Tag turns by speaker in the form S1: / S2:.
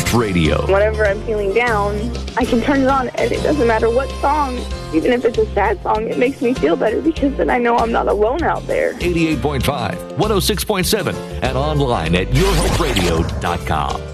S1: Hope Radio.
S2: Whenever I'm feeling down, I can turn it on, and it doesn't matter what song, even if it's a sad song, it makes me feel better because then I know I'm not alone out there.
S1: 88.5, 106.7, and online at yourhoperadio.com.